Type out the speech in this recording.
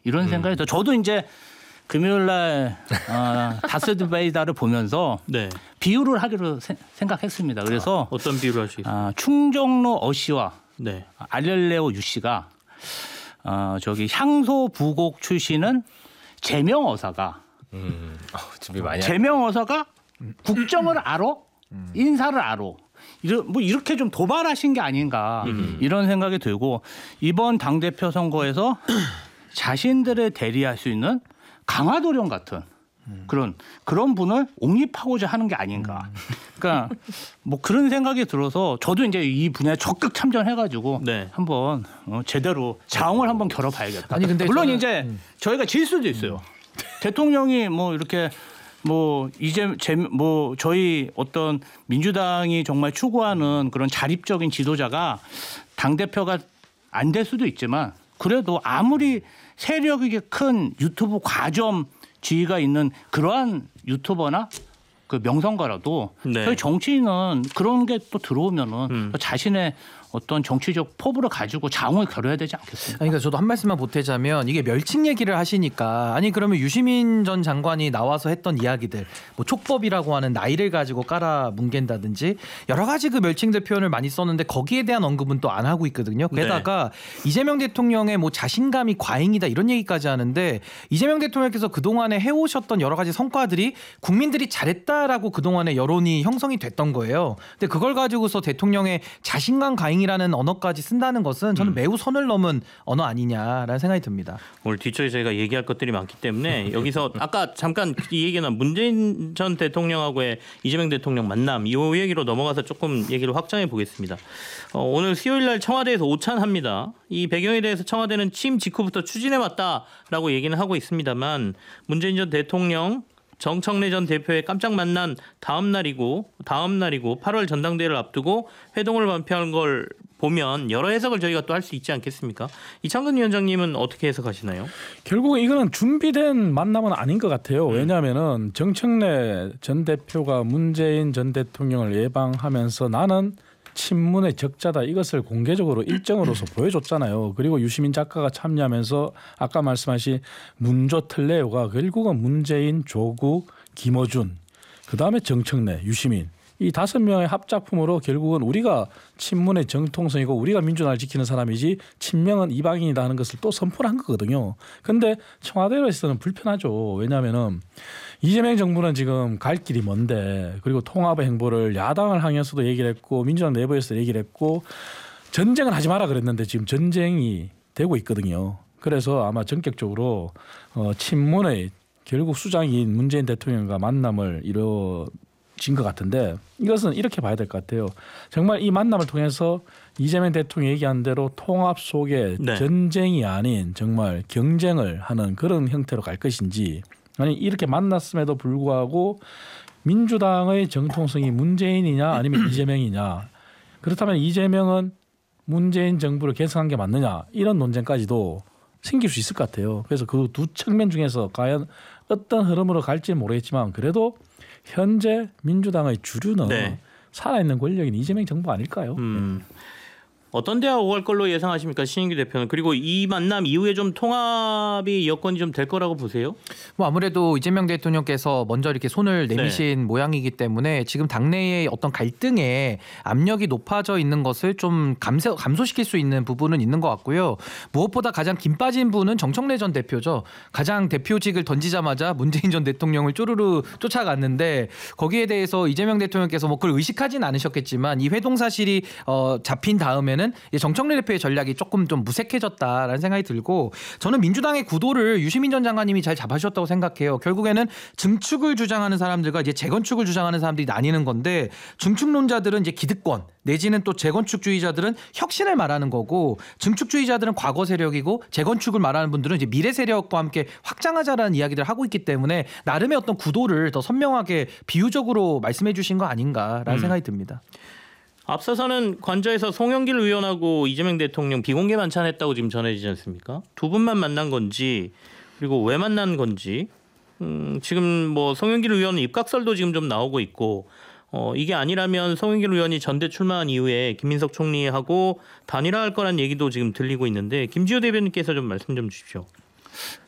이런 생각이 들어요. 저도 이제 금요일날 다스베이다를 보면서 네. 비유를 하기로 생각했습니다. 그래서 어떤 비유를 하시겠어요? 충정로 어 씨와 네. 알렐레오 유 씨가 저기 향소 부곡 출신은 제명어사가 준비 많이 제명어사가 국정을 알아? 인사를 알아? 뭐 이렇게 좀 도발하신 게 아닌가 이런 생각이 들고 이번 당대표 선거에서 자신들을 대리할 수 있는 강화도령 같은 그런 분을 옹립하고자 하는 게 아닌가. 그러니까 뭐 그런 생각이 들어서 저도 이제 이 분야에 적극 참전해가지고 네. 한번 제대로 자웅을 한번 겨뤄봐야겠다. 아니 근데 물론 저는, 이제 저희가 질 수도 있어요. 대통령이 뭐 이렇게 뭐 이제 뭐 저희 어떤 민주당이 정말 추구하는 그런 자립적인 지도자가 당 대표가 안 될 수도 있지만 그래도 아무리 세력이 큰 유튜브 과점주의가 있는 그러한 유튜버나 그 명성가라도 네. 저희 정치인은 그런 게 또 들어오면은 자신의 어떤 정치적 포부를 가지고 자웅을 겨뤄야 되지 않겠습니까? 그러니까 저도 한 말씀만 보태자면 이게 멸칭 얘기를 하시니까 아니 그러면 유시민 전 장관이 나와서 했던 이야기들 뭐 촉법이라고 하는 나이를 가지고 깔아 뭉갠다든지 여러 가지 그 멸칭들 표현을 많이 썼는데 거기에 대한 언급은 또 안 하고 있거든요. 게다가 이재명 대통령의 뭐 자신감이 과잉이다 이런 얘기까지 하는데 이재명 대통령께서 그동안에 해오셨던 여러 가지 성과들이 국민들이 잘했다라고 그동안에 여론이 형성이 됐던 거예요. 근데 그걸 가지고서 대통령의 자신감 과잉이라는 언어까지 쓴다는 것은 저는 매우 선을 넘은 언어 아니냐라는 생각이 듭니다. 오늘 뒤쪽에 저희가 얘기할 것들이 많기 때문에 여기서 아까 잠깐 이 얘기는 문재인 전 대통령하고의 이재명 대통령 만남 이 얘기로 넘어가서 조금 얘기를 확장해 보겠습니다. 오늘 수요일 날 청와대에서 오찬합니다. 이 배경에 대해서 청와대는 취임 직후부터 추진해 왔다라고 얘기는 하고 있습니다만 문재인 전 대통령 정청래 전 대표의 깜짝 만난 다음 날이고 8월 전당대회를 앞두고 회동을 발표한 걸 보면 여러 해석을 저희가 또 할 수 있지 않겠습니까? 이창근 위원장님은 어떻게 해석하시나요? 결국 이거는 준비된 만남은 아닌 것 같아요. 왜냐하면은 정청래 전 대표가 문재인 전 대통령을 예방하면서 나는 친문의 적자다 이것을 공개적으로 일정으로서 보여줬잖아요. 그리고 유시민 작가가 참여하면서 아까 말씀하신 문조 틀레오가 결국은 문재인, 조국, 김어준 그다음에 정청래, 유시민 이 5명의 합작품으로 결국은 우리가 친문의 정통성이고 우리가 민주당을 지키는 사람이지 친명은 이방인이다 하는 것을 또 선포를 한 거거든요. 그런데 청와대로서는 불편하죠. 왜냐하면은 이재명 정부는 지금 갈 길이 먼데 그리고 통합의 행보를 야당을 향해서도 얘기를 했고 민주당 내부에서 얘기를 했고 전쟁은 하지 마라 그랬는데 지금 전쟁이 되고 있거든요. 그래서 아마 전격적으로 친문의 결국 수장인 문재인 대통령과 만남을 이뤄진 것 같은데 이것은 이렇게 봐야 될 것 같아요. 정말 이 만남을 통해서 이재명 대통령이 얘기한 대로 통합 속에 전쟁이 아닌 정말 경쟁을 하는 그런 형태로 갈 것인지 아니 이렇게 만났음에도 불구하고 민주당의 정통성이 문재인이냐 아니면 이재명이냐 그렇다면 이재명은 문재인 정부를 계승한 게 맞느냐 이런 논쟁까지도 생길 수 있을 것 같아요. 그래서 그 두 측면 중에서 과연 어떤 흐름으로 갈지는 모르겠지만 그래도 현재 민주당의 주류는 살아있는 권력인 이재명 정부 아닐까요? 어떤 대화 오갈 걸로 예상하십니까? 신인규 대표는. 그리고 이 만남 이후에 좀 통합이 여건이 좀 될 거라고 보세요? 뭐 아무래도 이재명 대통령께서 먼저 이렇게 손을 내미신 모양이기 때문에 지금 당내의 어떤 갈등에 압력이 높아져 있는 것을 좀 감소시킬 수 있는 부분은 있는 것 같고요. 무엇보다 가장 긴 빠진 분은 정청래 전 대표죠. 가장 대표직을 던지자마자 문재인 전 대통령을 쪼르르 쫓아갔는데 거기에 대해서 이재명 대통령께서 뭐 그걸 의식하진 않으셨겠지만 이 회동 사실이 잡힌 다음에는 정청래 대표의 전략이 조금 좀 무색해졌다라는 생각이 들고 저는 민주당의 구도를 유시민 전 장관님이 잘 잡아주셨다고 생각해요. 결국에는 증축을 주장하는 사람들과 이제 재건축을 주장하는 사람들이 나뉘는 건데 증축론자들은 이제 기득권 내지는 또 재건축주의자들은 혁신을 말하는 거고 증축주의자들은 과거 세력이고 재건축을 말하는 분들은 이제 미래 세력과 함께 확장하자라는 이야기들을 하고 있기 때문에 나름의 어떤 구도를 더 선명하게 비유적으로 말씀해 주신 거 아닌가라는 생각이 듭니다. 앞서서는 관저에서 송영길 의원하고 이재명 대통령 비공개 만찬했다고 지금 전해지지 않습니까? 두 분만 만난 건지 그리고 왜 만난 건지 지금 뭐 송영길 의원 입각설도 지금 좀 나오고 있고 이게 아니라면 송영길 의원이 전대 출마한 이후에 김민석 총리하고 단일화할 거란 얘기도 지금 들리고 있는데 김지호 대변인께서 좀 말씀 좀 주십시오.